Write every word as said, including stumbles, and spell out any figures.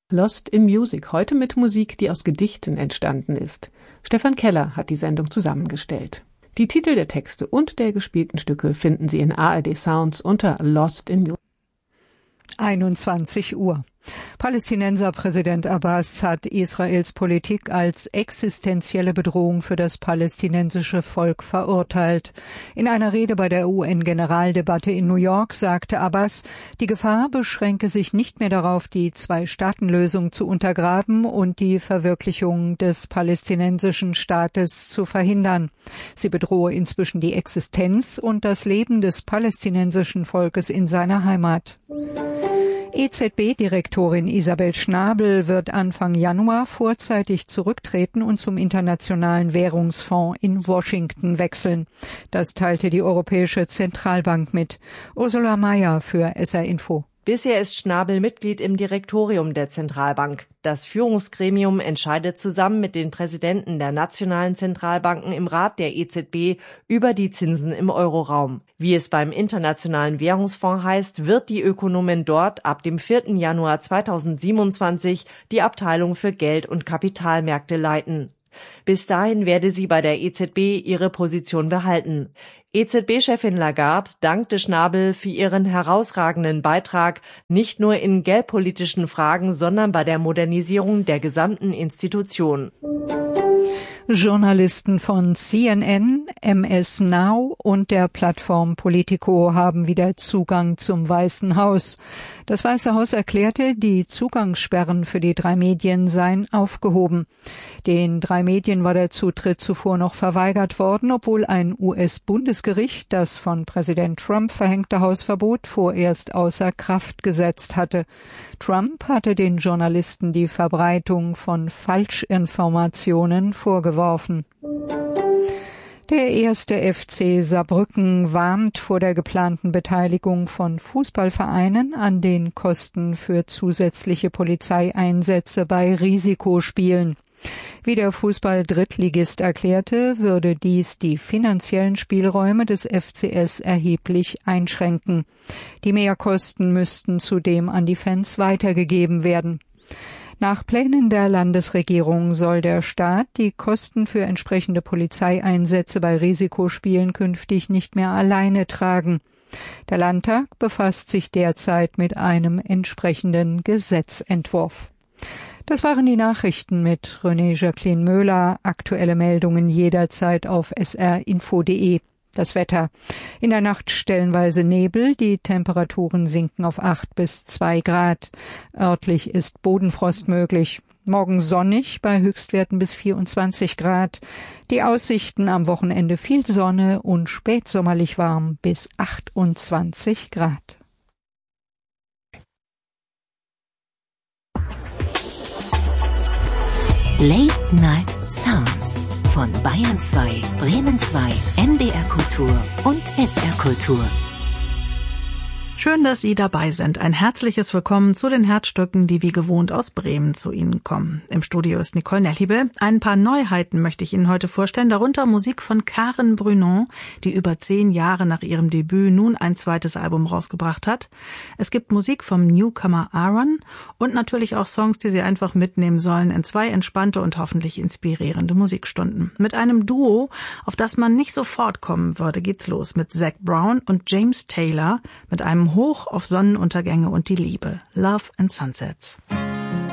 Lost in Music, heute mit Musik, die aus Gedichten entstanden ist. Stefan Keller hat die Sendung zusammengestellt. Die Titel der Texte und der gespielten Stücke finden Sie in A R D Sounds unter Lost in Music. einundzwanzig Uhr. Palästinenser Präsident Abbas hat Israels Politik als existenzielle Bedrohung für das palästinensische Volk verurteilt. In einer Rede bei der U N-Generaldebatte in New York sagte Abbas, die Gefahr beschränke sich nicht mehr darauf, die Zwei-Staaten-Lösung zu untergraben und die Verwirklichung des palästinensischen Staates zu verhindern. Sie bedrohe inzwischen die Existenz und das Leben des palästinensischen Volkes in seiner Heimat. E Z B-Direktorin Isabel Schnabel wird Anfang Januar vorzeitig zurücktreten und zum Internationalen Währungsfonds in Washington wechseln. Das teilte die Europäische Zentralbank mit. Ursula Mayer für S R Info. Bisher ist Schnabel Mitglied im Direktorium der Zentralbank. Das Führungsgremium entscheidet zusammen mit den Präsidenten der nationalen Zentralbanken im Rat der E Z B über die Zinsen im Euroraum. Wie es beim Internationalen Währungsfonds heißt, wird die Ökonomin dort ab dem vierten Januar zweitausendsiebenundzwanzig die Abteilung für Geld- und Kapitalmärkte leiten. Bis dahin werde sie bei der E Z B ihre Position behalten. E Z B-Chefin Lagarde dankte Schnabel für ihren herausragenden Beitrag, nicht nur in geldpolitischen Fragen, sondern bei der Modernisierung der gesamten Institution. Journalisten von C N N, M S Now und der Plattform Politico haben wieder Zugang zum Weißen Haus. Das Weiße Haus erklärte, die Zugangssperren für die drei Medien seien aufgehoben. Den drei Medien war der Zutritt zuvor noch verweigert worden, obwohl ein U S-Bundesgericht das von Präsident Trump verhängte Hausverbot vorerst außer Kraft gesetzt hatte. Trump hatte den Journalisten die Verbreitung von Falschinformationen vorgeworfen. Der erste F C Saarbrücken warnt vor der geplanten Beteiligung von Fußballvereinen an den Kosten für zusätzliche Polizeieinsätze bei Risikospielen. Wie der Fußball-Drittligist erklärte, würde dies die finanziellen Spielräume des F C S erheblich einschränken. Die Mehrkosten müssten zudem an die Fans weitergegeben werden. Nach Plänen der Landesregierung soll der Staat die Kosten für entsprechende Polizeieinsätze bei Risikospielen künftig nicht mehr alleine tragen. Der Landtag befasst sich derzeit mit einem entsprechenden Gesetzentwurf. Das waren die Nachrichten mit René Jacqueline Möhler. Aktuelle Meldungen jederzeit auf s r info punkt de. Das Wetter. In der Nacht stellenweise Nebel, die Temperaturen sinken auf acht bis zwei Grad. Örtlich ist Bodenfrost möglich. Morgen sonnig bei Höchstwerten bis vierundzwanzig Grad. Die Aussichten am Wochenende viel Sonne und spätsommerlich warm bis achtundzwanzig Grad. Late Night Sounds von Bayern zwei, Bremen zwei, N D R Kultur und S R Kultur. Schön, dass Sie dabei sind. Ein herzliches Willkommen zu den Herzstücken, die wie gewohnt aus Bremen zu Ihnen kommen. Im Studio ist Nicole Nellibe. Ein paar Neuheiten möchte ich Ihnen heute vorstellen, darunter Musik von Karen Brunon, die über zehn Jahre nach ihrem Debüt nun ein zweites Album rausgebracht hat. Es gibt Musik vom Newcomer Aaron und natürlich auch Songs, die Sie einfach mitnehmen sollen in zwei entspannte und hoffentlich inspirierende Musikstunden. Mit einem Duo, auf das man nicht sofort kommen würde, geht's los mit Zac Brown und James Taylor mit einem Hoch auf Sonnenuntergänge und die Liebe. Love and Sunsets.